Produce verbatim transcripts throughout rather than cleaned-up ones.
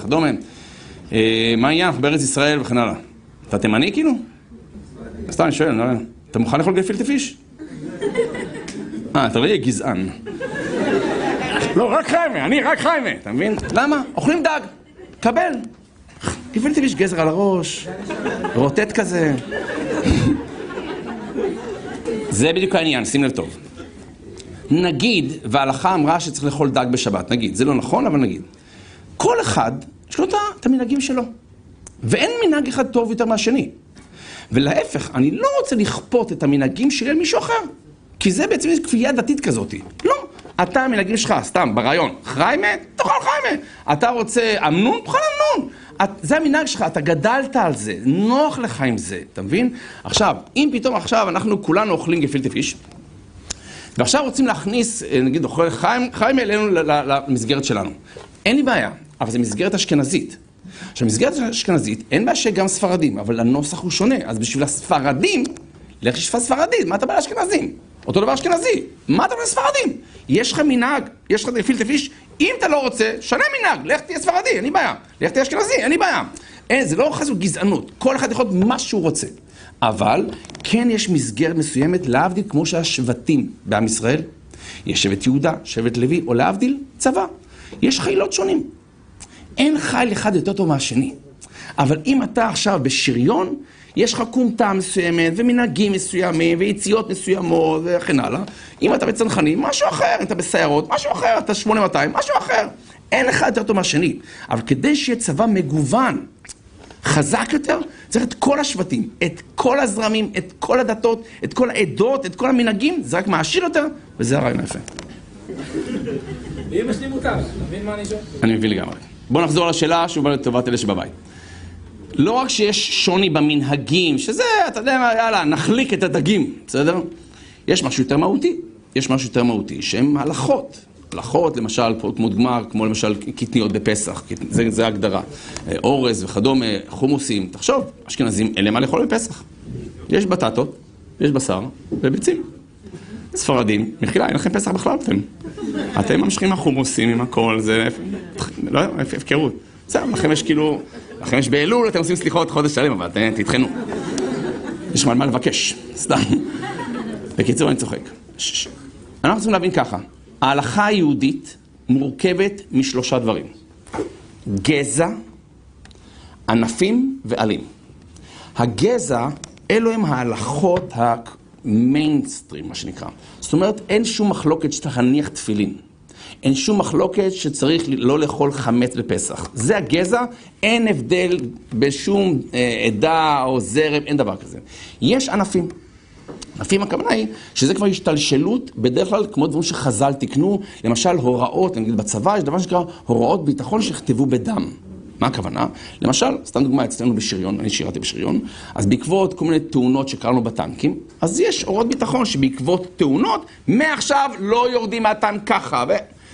וכדומה. מה העניין? אנחנו בארץ ישראל וכן הלאה. אתה תימני כאילו? סתם, אני שואל, אתה מוכן לאכול גפילטע פיש? אה, אתה רואה גזען. לא, רק חיימה, אני רק חיימה, אתה מבין? למה? אוכלים דג, קבל. גפילטע פיש גזר על הראש, רוטט כזה. זה בדיוק העניין, שים לב טוב. נגיד, וההלכה אמרה שצריך לאכול דג בשבת, נגיד, זה לא נכון, אבל נגיד. כל אחד, יש לו את המנהגים שלו. ואין מנהג אחד טוב יותר מהשני. ולהפך, אני לא רוצה לכפות את המנהגים שלי על מישהו אחר. כי זה בעצם כפייה דתית כזאת. לא, אתה המנהגים שלך, סתם, ברעיון. חיימה, תאכל חיימה. אתה רוצה אמנון, תאכל אמנון. זה המנהג שלך, אתה גדלת על זה, נוח לך עם זה, אתה מבין? עכשיו, אם פתאום עכשיו אנחנו כולנו אוכלים גפילטע פיש, ועכשיו רוצים להכניס, נגיד, אוכל חיימה אלינו למסגרת שלנו. אין לי בעיה, אבל זה מסגרת אשכנזית. עכשיו, מסגרת אשכנזית, אין בעיה שגם ספרדים, אבל הנוסח הוא שונה. אז בשביל הספרדים, לך לשפה ספרדית, מה אתה בא לאשכנזים? אותו דבר אשכנזי, מה אתה בא לספרדים? יש לך מנהג, יש לך גפילטע פיש, אם אתה לא רוצה, שנה מנהג, לך תהיה ספרדי, אין לי בעיה. לך תהיה אשכנזי, אין לי בעיה. אין, זה לא חזו גזענות, כל אחד יכול מה שהוא רוצה. אבל כן יש מסגרת מסוימת, להבדיל כמו שהשבטים בעם ישראל, יש שבט יהודה, שבט לוי, או להבדיל, צבא. יש חילות שונים. אין חיל אחד יותר טוב מהשני. אבל אם אתה עכשיו בשריון, יש לך קומטה מסוימת, ומנהגים מסוימים, ויציאות מסוימות, וכן הלאה. אם אתה בצנחנים, משהו אחר. אם אתה בסיירות, משהו אחר. אתה שמונה מאתיים, משהו אחר. אין אחד יותר טוב מהשני. אבל כדי שיהיה צבא מגוון, חזק יותר, צריך את כל השבטים, את כל הזרמים, את כל הדתות, את כל העדות, את כל המנהגים. זה רק מעשיר יותר, וזה הרעיון היפה. ואם יש לי מותר, אתה מבין מה אני שואל? אני מבין לגמרי. בואו נחזור לשאלה שהוא בא לטובת אלה שבבית. לא רק שיש שוני במנהגים, שזה, אתה יודע מה, יאללה, נחליק את הדגים, בסדר? יש משהו יותר מהותי. יש משהו יותר מהותי, שהם הלכות. הלכות, למשל, כמו גמר, כמו למשל קטניות בפסח, זה, זה ההגדרה. אורז וכדומה, חומוסים. תחשוב, אשכנזים, אלה מה לאכול בפסח. יש בטטות, יש בשר וביצים. ספרדים, מחילה, אין לכם פסח בכלל, אתם. אתם ממשיכים עם החומוסים, עם הכל, זה... לא, הפקרות. בסדר, לכם יש כאילו... לכם יש באלול, אתם עושים סליחות חודש שלם, אבל אתם תתחנו. יש מה לבקש, סתם. בקיצור, אני צוחק. אנחנו צריכים להבין ככה. ההלכה היהודית מורכבת משלושה דברים. גזע, ענפים ועלים. הגזע, אלו הם ההלכות המיינסטרים, מה שנקרא. זאת אומרת, אין שום מחלוקת שצריך להניח תפילין. אין שום מחלוקת שצריך לא לאכול חמץ בפסח. זה הגזע, אין הבדל בשום אה, עדה או זרם, אין דבר כזה. יש ענפים. ענפים הכוונה היא שזה כבר השתלשלות, בדרך כלל כמו דברים שחז"ל תקנו, למשל הוראות, נגיד בצבא יש דבר שנקרא הוראות ביטחון שכתבו בדם. מה הכוונה? למשל, סתם דוגמה, אצלנו בשריון, אני שירתי בשריון, אז בעקבות כל מיני תאונות שקראנו בטנקים, אז יש הוראות ביטחון שבעקבות תאונות, מעכשיו לא יורדים מהטנק ככה,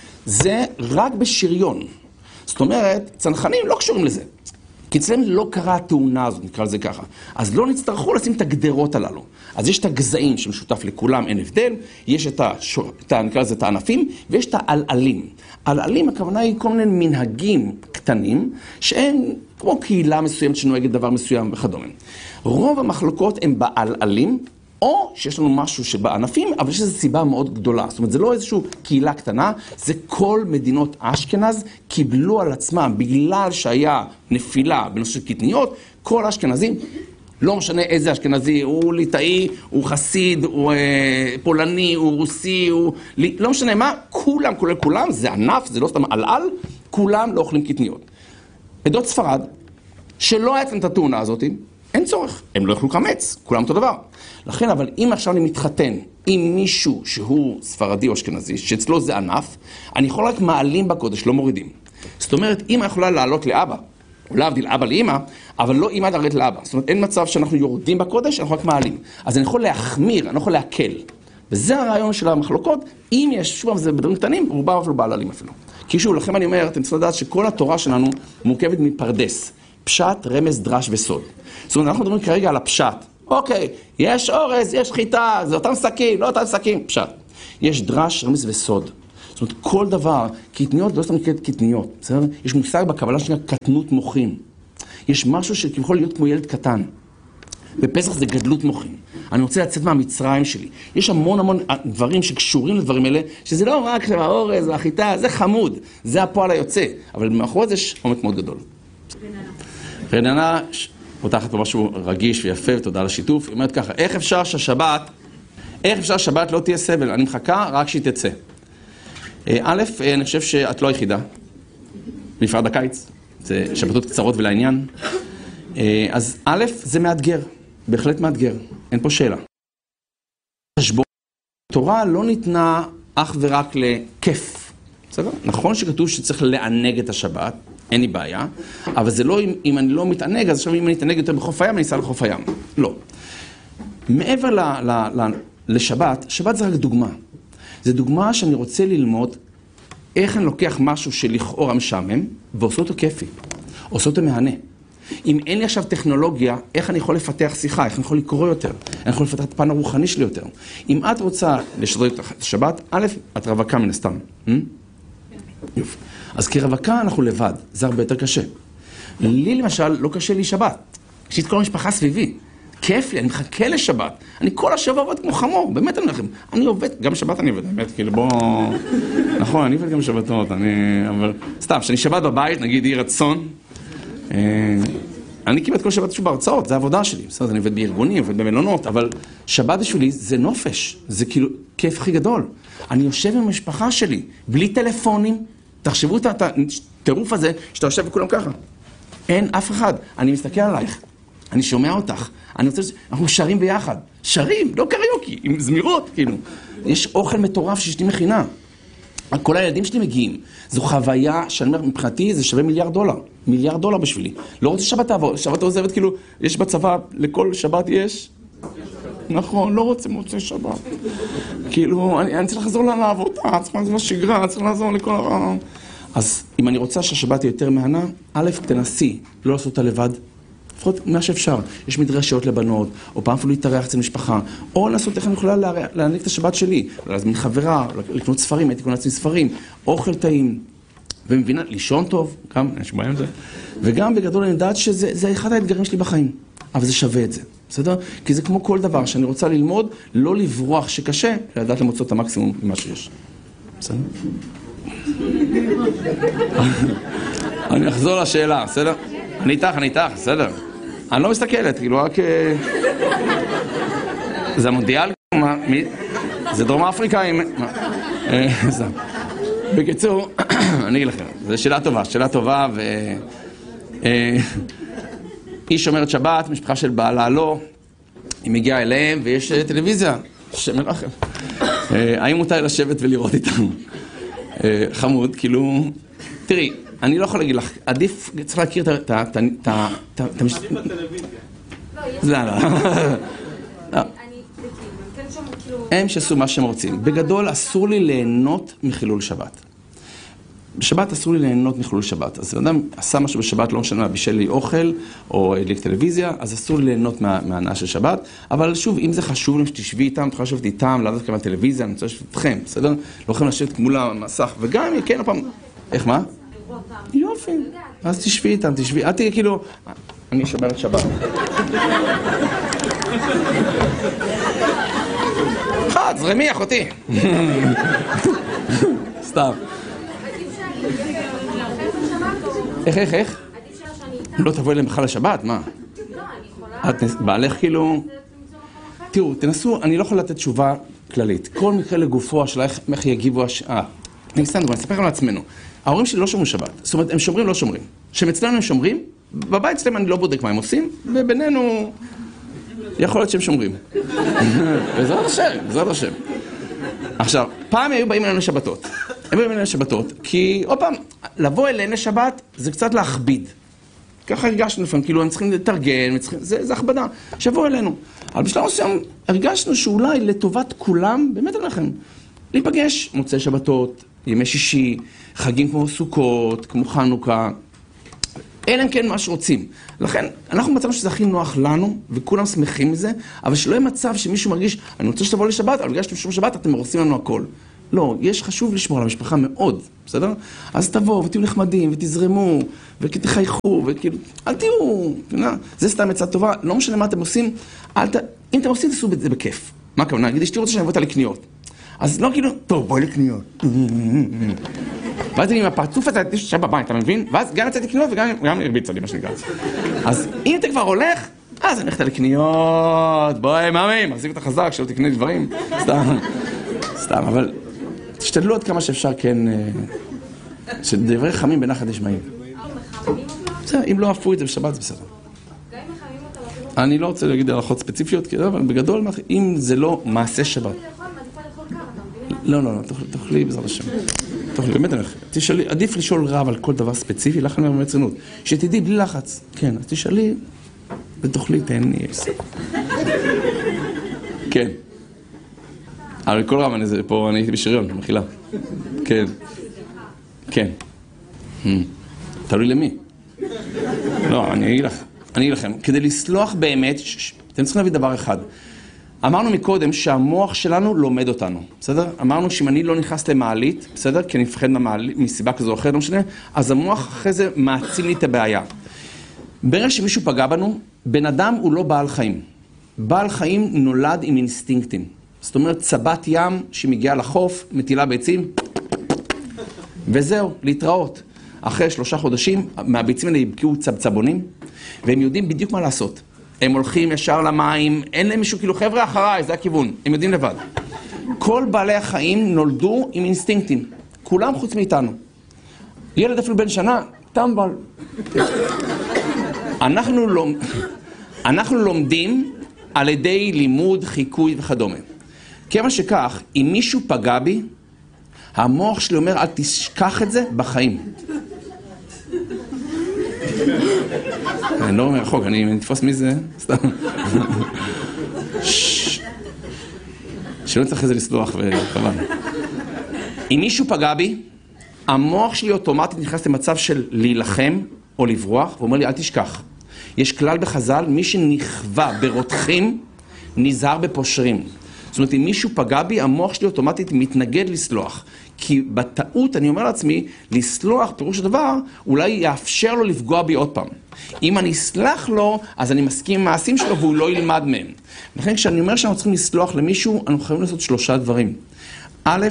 וזה רק בשריון. זאת אומרת, צנחנים לא קשורים לזה. כי אצלם לא קרה התאונה הזאת, נקרא לזה ככה. אז לא נצטרכו לשים את הגדרות הללו. אז יש את הגזעים שמשותף לכולם, אין הבדל, יש את, השור, את נקרא לזה, את הענפים, ויש את העלעלים. העלעלים, הכוונה היא כל מיני מנהגים קטנים, שהם כמו קהילה מסוימת שנוהגת דבר מסוים וכדומה. רוב המחלוקות הם בעלעלים, או שיש לנו משהו שבענפים, אבל יש איזו סיבה מאוד גדולה. זאת אומרת, זה לא איזושהי קהילה קטנה, זה כל מדינות אשכנז קיבלו על עצמם, בגלל שהיה נפילה בנושא של קטניות, כל האשכנזים, לא משנה איזה אשכנזי, הוא ליטאי, הוא חסיד, הוא אה, פולני, הוא רוסי, הוא... לא משנה מה, כולם, כולל כולם, זה ענף, זה לא סתם על-על, כולם לא אוכלים קטניות. עדות ספרד, שלא היה את התאונה הזאת, אין צורך, הם לא יאכלו חמץ, כולם אותו דבר. לכן, אבל אם עכשיו אני מתחתן עם מישהו שהוא ספרדי או אשכנזי, שאצלו זה ענף, אני יכול רק מעלים בקודש, לא מורידים. זאת אומרת, אמא יכולה לעלות לאבא, או להבדיל אבא לאמא, אבל לא אמא תרד לאבא. זאת אומרת, אין מצב שאנחנו יורדים בקודש, אנחנו רק מעלים. אז אני יכול להחמיר, אני יכול להקל. וזה הרעיון של המחלוקות, אם יש, שוב, זה בדברים קטנים, רובם אפילו בעללים אפילו. כי שוב, לכם אני אומר, אתם צריכים לדעת שכל התורה שלנו מורכבת מפרדס. פשט, רמז, דרש וסוד. זאת אומרת, אנחנו מדברים כרגע על הפשט. אוקיי, יש אורז, יש חיטה, זה אותם שקים, לא אותם שקים, פשט. יש דרש, רמז וסוד. זאת זאת אומרת, כל דבר, קטניות לא סתם נקראת קטניות, בסדר? יש מושג בקבלה שנקרא קטנות מוחין. יש משהו שיכול להיות כמו ילד קטן. בפסח זה גדלות מוחין. אני רוצה לצאת מהמצרים שלי. יש המון המון דברים שקשורים לדברים האלה, שזה לא רק האורז, החיטה, זה חמוד, זה הפועל היוצא. אבל מאחורי זה יש עומק מאוד גדול. רננה פותחת פה משהו רגיש ויפה, ותודה על השיתוף. היא אומרת ככה, איך אפשר שהשבת, איך אפשר שהשבת לא תהיה סבל? אני מחכה רק שהיא תצא. א', אני חושב שאת לא היחידה. בפרט בקיץ, זה שבתות קצרות ולעניין. אז א', זה מאתגר, בהחלט מאתגר, אין פה שאלה. התורה לא ניתנה אך ורק לכיף, בסדר? נכון שכתוב שצריך לענג את השבת, אין לי בעיה, אבל זה לא אם, אם אני לא מתענג, אז עכשיו אם אני אתענג יותר בחוף הים, אני אסע לחוף הים. לא. מעבר ל, ל, ל, לשבת, שבת זה רק דוגמה. זה דוגמה שאני רוצה ללמוד איך אני לוקח משהו שלכאורה משעמם, ועושה אותו כיפי, עושה אותו מהנה. אם אין לי עכשיו טכנולוגיה, איך אני יכול לפתח שיחה, איך אני יכול לקרוא יותר, איך אני יכול לפתח את הפן הרוחני שלי יותר. אם את רוצה לשדר את השבת, א', את רווקה מן הסתם. יופי. אז כרווקה אנחנו לבד, זה הרבה יותר קשה. לי למשל לא קשה לי שבת, יש לי את כל המשפחה סביבי. כיף לי, אני מחכה לשבת. אני כל השבוע עובד כמו חמור, באמת אני לכם. אני עובד, גם שבת אני עובד, באמת, כאילו בוא... נכון, אני עובד גם שבתות, אני... אבל... סתם, שאני שבת בבית, נגיד אי רצון, אני כמעט כל שבת שוב בהרצאות, זה העבודה שלי. בסדר, אני עובד בארגונים, עובד במלונות, אבל שבת בשבילי זה נופש, זה כאילו כיף הכי גדול. אני יושב עם המשפחה שלי, בלי טלפונים, תחשבו את הטירוף הזה, שאתה יושב וכולם ככה. אין אף אחד, אני מסתכל עלייך, אני שומע אותך, אני רוצה... אנחנו שרים ביחד, שרים, לא קריוקי, עם זמירות, כאילו. יש אוכל מטורף שאשתי מכינה. כל הילדים שלי מגיעים. זו חוויה שאני אומר, מבחינתי זה שווה מיליארד דולר. מיליארד דולר בשבילי. לא רוצה שבת תעבור, שבת עוזבת, כאילו, יש בצבא, לכל שבת יש? נכון, לא רוצה מוצא שבת. כאילו, אני, אני צריך לחזור לעבודה, צריך לחזור לשגרה, צריך לחזור לכל הרעיון. אז אם אני רוצה שהשבת תהיה יותר מהנה, א', תנסי, לא לעשות אותה לבד. לפחות מה שאפשר. יש מדרשות לבנות, או פעם אפילו להתארח אצל משפחה, או לנסות איך אני יכולה להעניק את השבת שלי, להזמין חברה, לקנות ספרים, הייתי קונה לעצמי ספרים, אוכל טעים, ומבינה, לישון טוב, גם, אני שבוע עם זה, וגם בגדול אני יודעת שזה אחד האתגרים שלי בחיים, אבל זה שווה את זה, בסדר? כי זה כמו כל דבר שאני רוצה ללמוד, לא לברוח שקשה, לדעת למצוא את המקסימום ממה שיש. בסדר? אני אחזור לשאלה, בסדר? אני איתך, אני איתך, בסדר. אני לא מסתכלת, כאילו רק... זה המונדיאל? זה דרום אפריקאים? בקיצור, אני אגיד לכם, זו שאלה טובה, שאלה טובה, ו... היא שומרת שבת, משפחה של בעלה לא, היא מגיעה אליהם ויש טלוויזיה, שמן לכם. האם מותר לשבת ולראות איתנו? חמוד, כאילו... תראי, אני לא יכול להגיד לך, עדיף, צריך להכיר את ה... עדיף בטלוויזיה. לא, לא. הם שעשו מה שהם רוצים. בגדול, אסור לי ליהנות מחילול שבת. בשבת אסור לי ליהנות מחילול שבת. אז אדם עשה משהו בשבת, לא משנה, בישל לי אוכל, או הדליק טלוויזיה, אז אסור לי ליהנות מההנאה של שבת. אבל שוב, אם זה חשוב להם שתשבי איתם, תוכל לשבת איתם, לעשות כמה טלוויזיה, אני רוצה לשבת איתכם, בסדר? לא יכולים לשבת מול המסך, וגם, כן, הפעם... איך, מה? יופי. אז תשבי איתם, תשבי. את תהיה כאילו... אני שומרת שבת. אחד, זרמי, אחותי. סתם. איך, איך, איך? לא תבואי להם בכלל לשבת, מה? לא, אני יכולה... את בעלך כאילו... תראו, תנסו, אני לא יכול לתת תשובה כללית. כל מקרה לגופו, השאלה איך יגיבו השעה. אני אסתן דוגמא, אני אספר לכם לעצמנו. ההורים שלי לא שומרים שבת. זאת אומרת, הם שומרים, לא שומרים. כשאצלנו הם שומרים, בבית שלהם אני לא בודק מה הם עושים, ובינינו יכול להיות שהם שומרים. בעזרת השם, בעזרת השם. עכשיו, פעם היו באים אלינו לשבתות. הם באים אלינו לשבתות, כי, עוד פעם, לבוא אלינו לשבת זה קצת להכביד. ככה הרגשנו לפעמים, כאילו הם צריכים לתרגן, צריכים, זה, זה הכבדה. שבואו אלינו. אבל בשלב מסוים הרגשנו שאולי לטובת כולם, באמת אני לכם, להיפגש מוצאי שבתות, ימי שישי, חגים כמו סוכות, כמו חנוכה, אלא אם כן מה שרוצים. לכן, אנחנו מצאנו שזה הכי נוח לנו, וכולם שמחים מזה, אבל שלא יהיה מצב שמישהו מרגיש, אני רוצה שתבוא לשבת, אבל בגלל שאתם שום שבת, אתם מרוצים לנו הכל. לא, יש חשוב לשמור על המשפחה מאוד, בסדר? אז תבואו ותהיו נחמדים ותזרמו ותחייכו וכאילו, אל תהיו, זה סתם עצה טובה, לא משנה מה אתם עושים, אל ת... אם אתם עושים, תעשו את זה בכיף. מה הכוונה? נגיד, אשתי רוצה שאני אבוא אותה לקניות. אז לא כאילו, טוב, בואי לקניות. ואז עם הפרצוף הזה, יש שם בבית, אתה מבין? ואז גם יצאתי לקניות וגם הרביצה לי, מה שנקרא. אז אם אתה כבר הולך, אז אני הולכת לקניות, בואי, מאמי, מחזיק אותה חזק, שלא תקנה דברים. סתם, סתם, אבל תשתדלו עד כמה שאפשר, כן, שדברי חמים בנחת נשמעים. בסדר, אם לא עפו את זה בשבת, זה בסדר. אני לא רוצה להגיד הלכות ספציפיות, אבל בגדול, אם זה לא מעשה שבת. לא, לא, לא, תאכלי בעזרת השם. תאכלי, באמת אני הולך. תשאלי, עדיף לשאול רב על כל דבר ספציפי, לך אני אומר ברצינות. שתדעי בלי לחץ. כן, אז תשאלי ותאכלי, תהני. כן. אבל כל רב, פה אני הייתי בשריון, מחילה. כן. כן. תלוי למי. לא, אני אגיד לך. אני אגיד לכם, כדי לסלוח באמת, אתם צריכים להביא דבר אחד. אמרנו מקודם שהמוח שלנו לומד אותנו, בסדר? אמרנו שאם אני לא נכנס למעלית, בסדר? כי אני מפחד מהמעלית, מסיבה כזו או אחרת, לא משנה, אז המוח אחרי זה מעצים לי את הבעיה. ברגע שמישהו פגע בנו, בן אדם הוא לא בעל חיים. בעל חיים נולד עם אינסטינקטים. זאת אומרת, צבת ים שמגיעה לחוף, מטילה ביצים, וזהו, להתראות. אחרי שלושה חודשים, מהביצים האלה יבקיעו צבצבונים, והם יודעים בדיוק מה לעשות. הם הולכים ישר למים, אין להם מישהו, כאילו, חבר'ה אחריי, זה הכיוון, הם יודעים לבד. כל בעלי החיים נולדו עם אינסטינקטים, כולם חוץ מאיתנו. ילד אפילו בן שנה, טמבל. אנחנו, לומד... אנחנו לומדים על ידי לימוד, חיקוי וכדומה. כמה שכך, אם מישהו פגע בי, המוח שלי אומר, אל תשכח את זה בחיים. אני לא אומר רחוק, אני נתפוס מי זה, סתם. שלא צריך איזה לסלוח וחבל. אם מישהו פגע בי, המוח שלי אוטומטית נכנס למצב של להילחם או לברוח, ואומר לי, אל תשכח. יש כלל בחז"ל, מי שנכווה ברותחים, נזהר בפושרים. זאת אומרת, אם מישהו פגע בי, המוח שלי אוטומטית מתנגד לסלוח. כי בטעות, אני אומר לעצמי, לסלוח, פירוש הדבר, אולי יאפשר לו לפגוע בי עוד פעם. אם אני אסלח לו, אז אני מסכים עם מעשים שלו, והוא לא ילמד מהם. לכן, כשאני אומר שאנחנו צריכים לסלוח למישהו, אנחנו חייבים לעשות שלושה דברים. א',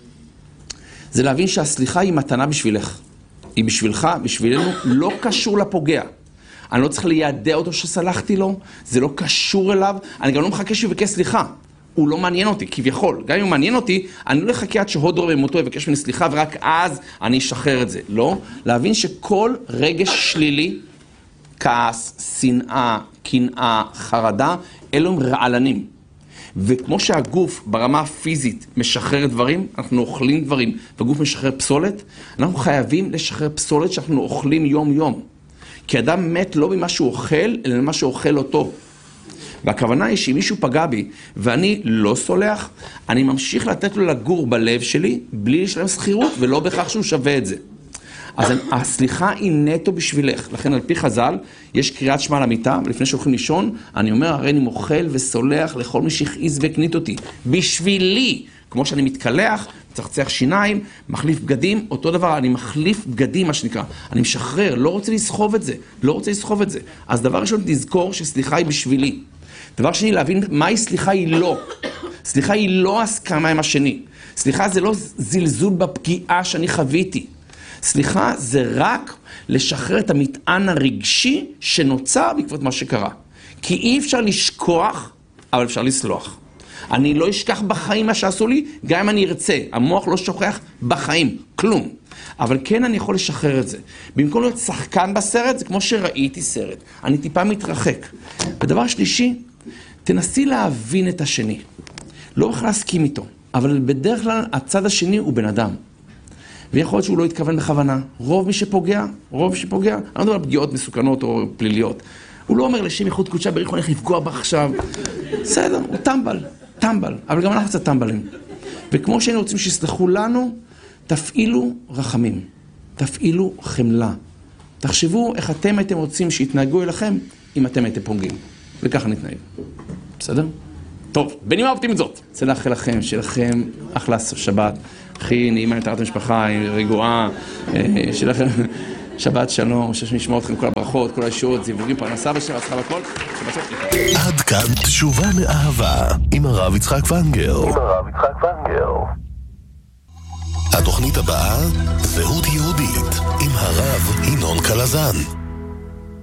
זה להבין שהסליחה היא מתנה בשבילך. היא בשבילך, בשבילנו, לא קשור לפוגע. אני לא צריך לידע אותו שסלחתי לו, זה לא קשור אליו, אני גם לא מחכה שהוא יבקש סליחה. הוא לא מעניין אותי, כביכול. גם אם הוא מעניין אותי, אני לא לחכה עד שהודרו במותו יבקש ממני סליחה, ורק אז אני אשחרר את זה. לא. להבין שכל רגש שלילי, כעס, שנאה, קנאה, חרדה, אלו הם רעלנים. וכמו שהגוף ברמה הפיזית משחרר דברים, אנחנו אוכלים דברים, והגוף משחרר פסולת, אנחנו חייבים לשחרר פסולת שאנחנו אוכלים יום-יום. כי אדם מת לא במה שהוא אוכל, אלא במה שהוא אוכל אותו. והכוונה היא שאם מישהו פגע בי ואני לא סולח, אני ממשיך לתת לו לגור בלב שלי בלי לשלם שכירות ולא בכך שהוא שווה את זה. אז הסליחה היא נטו בשבילך. לכן על פי חז"ל יש קריאת שמע למיטה, ולפני שהולכים לישון, אני אומר, הרי אני מוכל וסולח לכל מי שהכעיס והקנית אותי. בשבילי, כמו שאני מתקלח, צחצח שיניים, מחליף בגדים, אותו דבר, אני מחליף בגדים, מה שנקרא. אני משחרר, לא רוצה לסחוב את זה, לא רוצה לסחוב את זה. אז דבר ראשון, תזכור שסליחה היא בשבילי. דבר שני, להבין מהי סליחה היא לא. סליחה היא לא הסכמה עם השני. סליחה זה לא זלזול בפגיעה שאני חוויתי. סליחה זה רק לשחרר את המטען הרגשי שנוצר בעקבות מה שקרה. כי אי אפשר לשכוח, אבל אפשר לסלוח. אני לא אשכח בחיים מה שעשו לי, גם אם אני ארצה. המוח לא שוכח בחיים, כלום. אבל כן אני יכול לשחרר את זה. במקום להיות שחקן בסרט, זה כמו שראיתי סרט. אני טיפה מתרחק. ודבר שלישי, תנסי להבין את השני. לא בכלל להסכים איתו, אבל בדרך כלל הצד השני הוא בן אדם. ויכול להיות שהוא לא יתכוון בכוונה. רוב מי שפוגע, רוב מי שפוגע, אני לא מדבר על פגיעות מסוכנות או פליליות. הוא לא אומר לשם ייחוד קודשה בריך הולך לפגוע בה עכשיו. בסדר, הוא טמבל, טמבל. אבל גם אנחנו קצת טמבלים. וכמו שהיינו רוצים שיסלחו לנו, תפעילו רחמים. תפעילו חמלה. תחשבו איך אתם הייתם רוצים שיתנהגו אליכם אם אתם הייתם פוגעים. וככה נתנהג. בסדר? טוב, בנימה אופטימית זאת, רוצה לאחל לכם, שיהיה לכם אחלה שבת, הכי נעימה לתארת המשפחה, רגועה, שיהיה לכם שבת שלום, שנשמע אתכם כל הברכות, כל הישועות, זיווגים, פרנסה בשביל הצחה בכל. עד כאן תשובה מאהבה, עם הרב יצחק ונגר. עם הרב יצחק ונגר. התוכנית הבאה, זהות יהודית, עם הרב ינון קלזן.